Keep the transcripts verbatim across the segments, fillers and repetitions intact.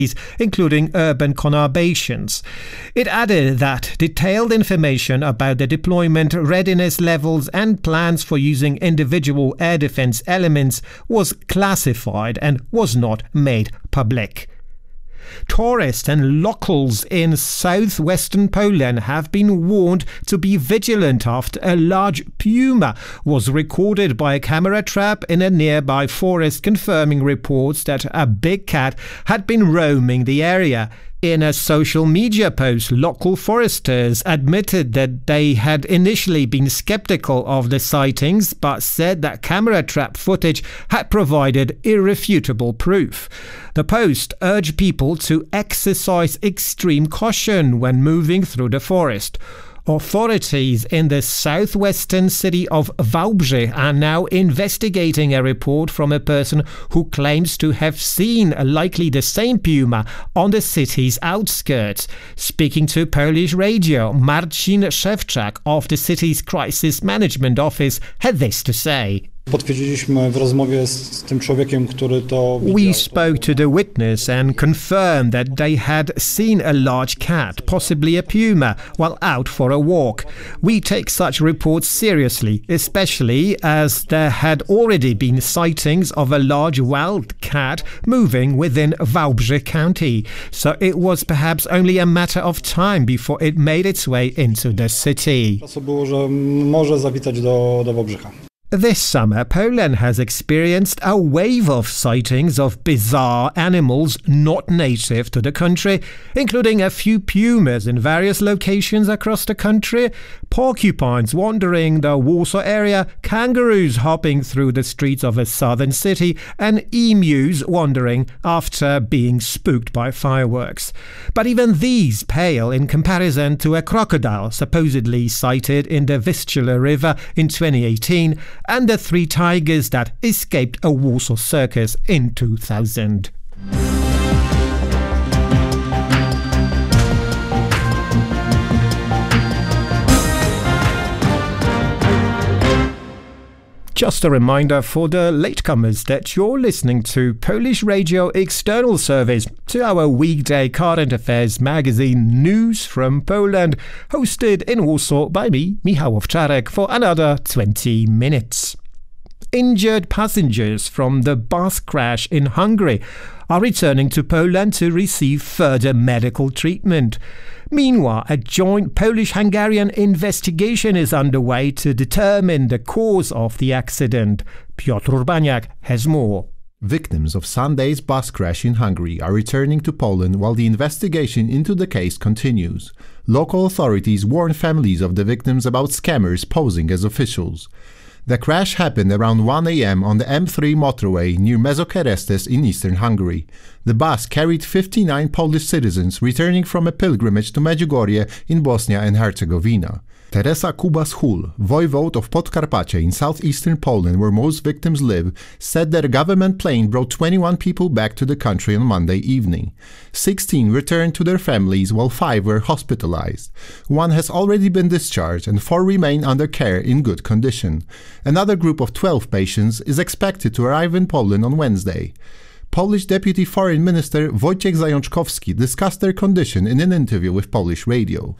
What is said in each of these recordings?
including urban conurbations. It added that detailed information about the deployment readiness levels and plans for using individual air defense elements was classified and was not made public. Tourists and locals in southwestern Poland have been warned to be vigilant after a large puma was recorded by a camera trap in a nearby forest, confirming reports that a big cat had been roaming the area. In a social media post, local foresters admitted that they had initially been skeptical of the sightings, but said that camera trap footage had provided irrefutable proof. The post urged people to exercise extreme caution when moving through the forest. Authorities in the southwestern city of Wałbrzych are now investigating a report from a person who claims to have seen likely the same puma on the city's outskirts. Speaking to Polish radio, Marcin Szewczak of the city's crisis management office had this to say. We spoke to the witness and confirmed that they had seen a large cat, possibly a puma, while out for a walk. We take such reports seriously, especially as there had already been sightings of a large wild cat moving within Wałbrzych County, so it was perhaps only a matter of time before it made its way into the city. This summer, Poland has experienced a wave of sightings of bizarre animals not native to the country, including a few pumas in various locations across the country, porcupines wandering the Warsaw area, kangaroos hopping through the streets of a southern city, and emus wandering after being spooked by fireworks. But even these pale in comparison to a crocodile supposedly sighted in the Vistula River in twenty eighteen, and the three tigers that escaped a Warsaw circus in two thousand. Just a reminder for the latecomers that you're listening to Polish Radio External Service, to our weekday current affairs magazine News from Poland, hosted in Warsaw by me, Michał Owczarek, for another twenty minutes. Injured passengers from the bus crash in Hungary are returning to Poland to receive further medical treatment. Meanwhile, a joint Polish-Hungarian investigation is underway to determine the cause of the accident. Piotr Urbaniak has more. Victims of Sunday's bus crash in Hungary are returning to Poland while the investigation into the case continues. Local authorities warn families of the victims about scammers posing as officials. The crash happened around one a m on the M three motorway near Mezőkeresztes in eastern Hungary. The bus carried fifty-nine Polish citizens returning from a pilgrimage to Medjugorje in Bosnia and Herzegovina. Teresa Kubas-Hul, voivode of Podkarpacie in southeastern Poland where most victims live, said that a government plane brought twenty-one people back to the country on Monday evening. sixteen returned to their families while five were hospitalized. One has already been discharged and four remain under care in good condition. Another group of twelve patients is expected to arrive in Poland on Wednesday. Polish Deputy Foreign Minister Wojciech Zajączkowski discussed their condition in an interview with Polish radio.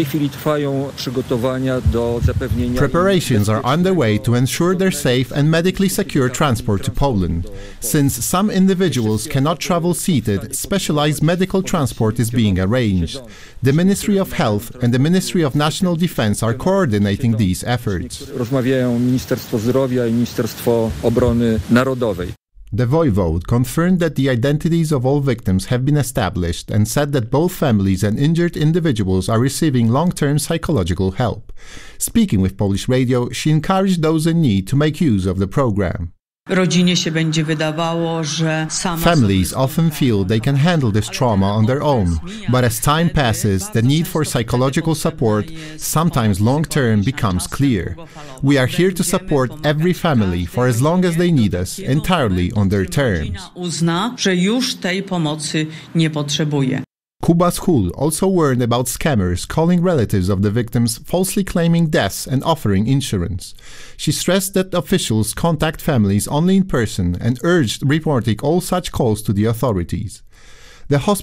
Preparations are underway to ensure their safe and medically secure transport to Poland. Since some individuals cannot travel seated, specialized medical transport is being arranged. The Ministry of Health and the Ministry of National Defense are coordinating these efforts. The voivode confirmed that the identities of all victims have been established and said that both families and injured individuals are receiving long-term psychological help. Speaking with Polish radio, she encouraged those in need to make use of the program. Families often feel they can handle this trauma on their own, but as time passes, the need for psychological support, sometimes long-term, becomes clear. We are here to support every family for as long as they need us, entirely on their terms. Kubas-Hul also warned about scammers calling relatives of the victims, falsely claiming deaths and offering insurance. She stressed that officials contact families only in person and urged reporting all such calls to the authorities. The hospital